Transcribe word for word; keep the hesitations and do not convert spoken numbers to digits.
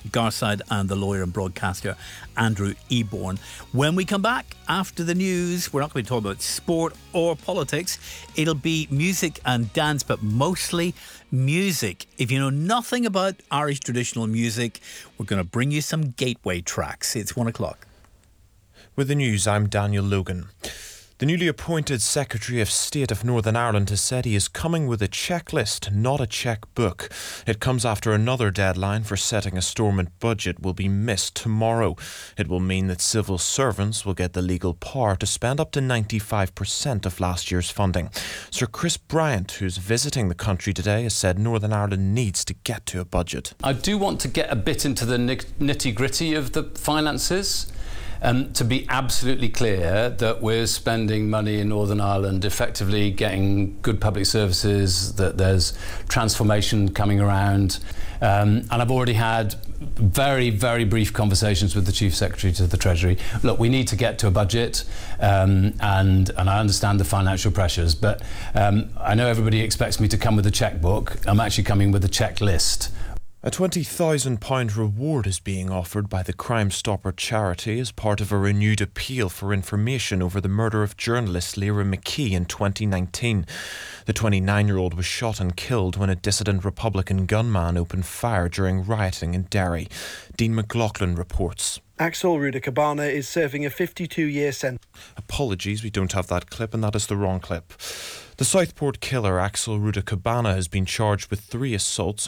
Garside and the lawyer and broadcaster Andrew Eborn. When we come back after the news, we're not going to talk about sport or politics. It'll be music and dance, but mostly music. If you know nothing about Irish traditional music, we're going to bring you some gateway tracks. It's one o'clock. With the news, I'm Daniel Logan. The newly appointed Secretary of State of Northern Ireland has said he is coming with a checklist, not a checkbook. It comes after another deadline for setting a Stormont budget will be missed tomorrow. It will mean that civil servants will get the legal power to spend up to ninety-five percent of last year's funding. Sir Chris Bryant, who's visiting the country today, has said Northern Ireland needs to get to a budget. I do want to get a bit into the nitty-gritty of the finances. Um, to be absolutely clear that we're spending money in Northern Ireland effectively getting good public services, that there's transformation coming around. Um, and I've already had very, very brief conversations with the Chief Secretary to the Treasury. Look, we need to get to a budget, um, and, and I understand the financial pressures, but um, I know everybody expects me to come with a checkbook. I'm actually coming with a checklist. A twenty thousand pounds reward is being offered by the Crime Stopper charity as part of a renewed appeal for information over the murder of journalist Lyra McKee in twenty nineteen. The twenty-nine-year-old was shot and killed when a dissident Republican gunman opened fire during rioting in Derry. Dean McLaughlin reports. Axel Rudakabana is serving a fifty-two-year sentence. Apologies, we don't have that clip, and that is the wrong clip. The Southport killer Axel Rudakabana has been charged with three assaults